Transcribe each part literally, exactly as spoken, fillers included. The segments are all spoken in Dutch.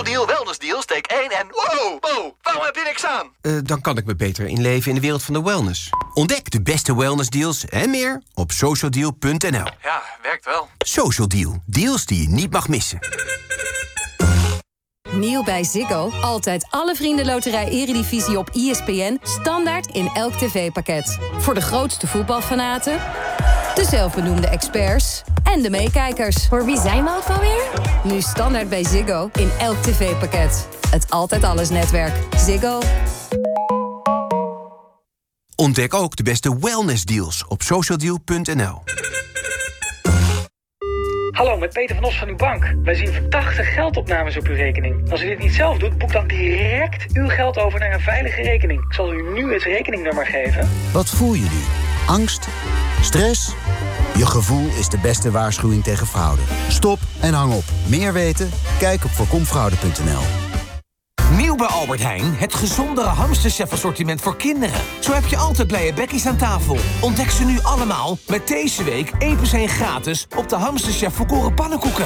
Deal, Wellness Deal, steek één en... Wow, wow, waarom heb je niks aan? Uh, dan kan ik me beter inleven in de wereld van de wellness. Ontdek de beste wellnessdeals en meer op social deal punt n l. Ja, werkt wel. Social Deal. Deals die je niet mag missen. Nieuw bij Ziggo. Altijd alle vriendenloterij Eredivisie op I S P N. Standaard in elk tv-pakket. Voor de grootste voetbalfanaten, de zelfbenoemde experts en de meekijkers. Voor wie zijn we ook alweer? Nu standaard bij Ziggo in elk tv-pakket. Het Altijd Alles netwerk. Ziggo. Ontdek ook de beste wellnessdeals op social deal punt n l. Hallo, met Peter van Os van uw bank. Wij zien verdachte geldopnames op uw rekening. Als u dit niet zelf doet, boek dan direct uw geld over naar een veilige rekening. Ik zal u nu het rekeningnummer geven. Wat voel je nu? Angst? Stress? Je gevoel is de beste waarschuwing tegen fraude. Stop en hang op. Meer weten? Kijk op voorkomfraude punt n l. Nieuw bij Albert Heijn, het gezondere hamsterchef-assortiment voor kinderen. Zo heb je altijd blije bekkies aan tafel. Ontdek ze nu allemaal met deze week één plus één gratis op de hamsterchef volkoren pannenkoeken.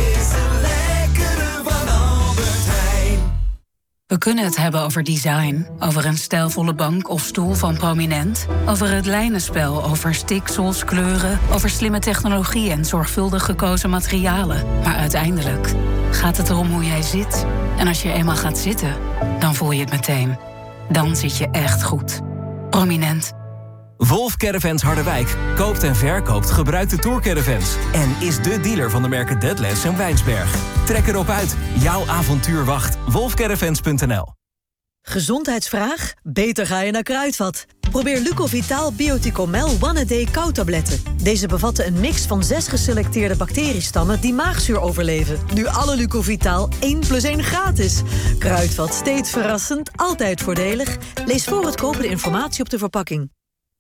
We kunnen het hebben over design, over een stijlvolle bank of stoel van Prominent, over het lijnenspel, over stiksels, kleuren, over slimme technologie en zorgvuldig gekozen materialen. Maar uiteindelijk gaat het erom hoe jij zit. En als je eenmaal gaat zitten, dan voel je het meteen. Dan zit je echt goed. Prominent. Wolf Caravans Harderwijk koopt en verkoopt gebruikte tourcaravans en is de dealer van de merken Deadlands en Wijnsberg. Trek erop uit. Jouw avontuur wacht. wolf caravans punt n l. Gezondheidsvraag? Beter ga je naar Kruidvat. Probeer Lucovitaal Bioticomel One A Day kauwtabletten. Deze bevatten een mix van zes geselecteerde bacteriestammen die maagzuur overleven. Nu alle Lucovitaal één plus één gratis. Kruidvat, steeds verrassend, altijd voordelig. Lees voor het kopen de informatie op de verpakking.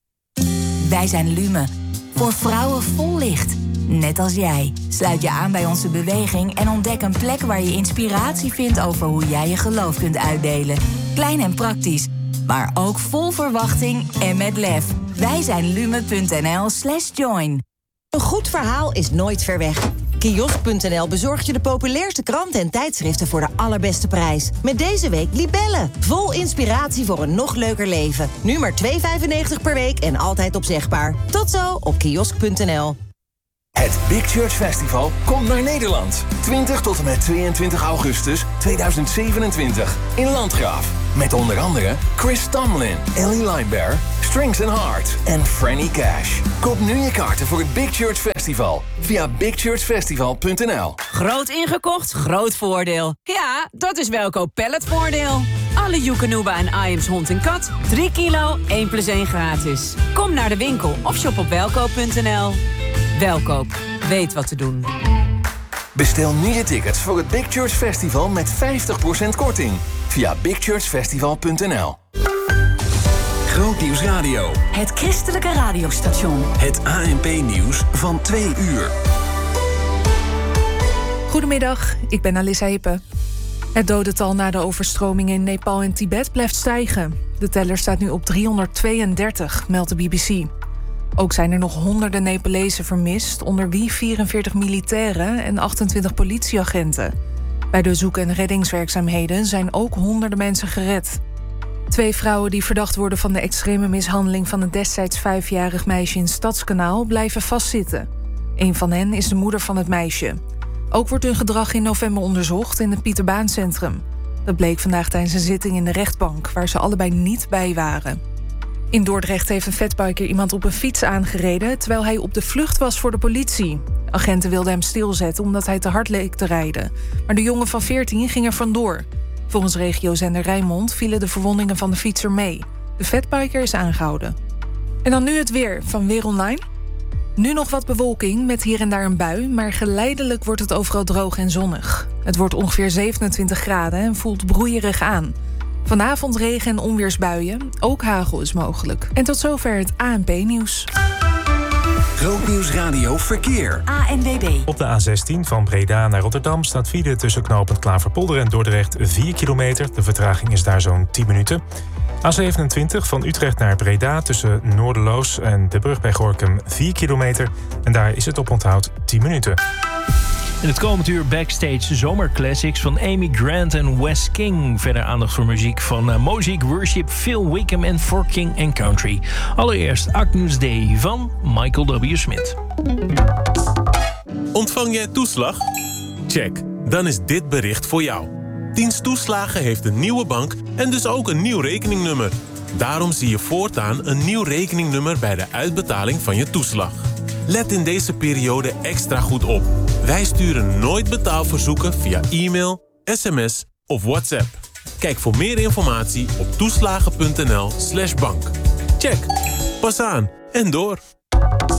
Wij zijn Lume. Voor vrouwen vol licht. Net als jij. Sluit je aan bij onze beweging en ontdek een plek waar je inspiratie vindt over hoe jij je geloof kunt uitdelen. Klein en praktisch, maar ook vol verwachting en met lef. Wij zijn lume punt n l slash join. Een goed verhaal is nooit ver weg. Kiosk punt n l bezorgt je de populairste kranten en tijdschriften voor de allerbeste prijs. Met deze week Libelle. Vol inspiratie voor een nog leuker leven. Nu maar twee vijfennegentig per week en altijd opzegbaar. Tot zo op kiosk punt n l. Het Big Church Festival komt naar Nederland. twintig tot en met tweeëntwintig augustus tweeduizend zevenentwintig in Landgraaf. Met onder andere Chris Tomlin, Ellie Linebear, Strings and Heart en Franny Cash. Koop nu je kaarten voor het Big Church Festival via big church festival punt n l. Groot ingekocht, groot voordeel. Ja, dat is Welkoop Palletvoordeel. Alle Joekanuba en Iams hond en kat. drie kilo, één plus één gratis. Kom naar de winkel of shop op welkoop punt n l. Welkoop. Weet wat te doen. Bestel nu je tickets voor het Big Church Festival met vijftig procent korting via big church festival punt n l. Grootnieuws Radio. Het christelijke radiostation. Het A N P-nieuws van twee uur. Goedemiddag, ik ben Alissa Hippe. Het dodental na de overstroming in Nepal en Tibet blijft stijgen. De teller staat nu op driehonderdtweeëndertig, meldt de B B C. Ook zijn er nog honderden Nepalezen vermist, onder wie vierenveertig militairen en achtentwintig politieagenten. Bij de zoek- en reddingswerkzaamheden zijn ook honderden mensen gered. Twee vrouwen die verdacht worden van de extreme mishandeling van een destijds vijfjarig meisje in Stadskanaal blijven vastzitten. Een van hen is de moeder van het meisje. Ook wordt hun gedrag in november onderzocht in het Pieterbaancentrum. Dat bleek vandaag tijdens een zitting in de rechtbank, waar ze allebei niet bij waren. In Dordrecht heeft een fatbiker iemand op een fiets aangereden terwijl hij op de vlucht was voor de politie. Agenten wilden hem stilzetten omdat hij te hard leek te rijden. Maar de jongen van veertien ging er vandoor. Volgens regiozender Rijnmond vielen de verwondingen van de fietser mee. De fatbiker is aangehouden. En dan nu het weer van Weer Online. Nu nog wat bewolking met hier en daar een bui, maar geleidelijk wordt het overal droog en zonnig. Het wordt ongeveer zevenentwintig graden en voelt broeierig aan. Vanavond regen- en onweersbuien, ook hagel is mogelijk. En tot zover het A N P-nieuws. Grootnieuws Radio Verkeer. A N W B. Op de A zestien van Breda naar Rotterdam staat file tussen knooppunt Klaverpolder en Dordrecht vier kilometer. De vertraging is daar zo'n tien minuten. A zevenentwintig van Utrecht naar Breda tussen Noorderloos en de brug bij Gorinchem vier kilometer. En daar is het oponthoud tien minuten. In het komend uur backstage zomerclassics van Amy Grant en Wes King. Verder aandacht voor muziek van uh, Mosaic Worship, Phil Wickham en For King and Country. Allereerst Agnus Dei van Michael W. Smith. Ontvang jij toeslag? Check, dan is dit bericht voor jou. Dienst Toeslagen heeft een nieuwe bank en dus ook een nieuw rekeningnummer. Daarom zie je voortaan een nieuw rekeningnummer bij de uitbetaling van je toeslag. Let in deze periode extra goed op. Wij sturen nooit betaalverzoeken via e-mail, sms of WhatsApp. Kijk voor meer informatie op toeslagen punt n l slash bank. Check, pas aan en door.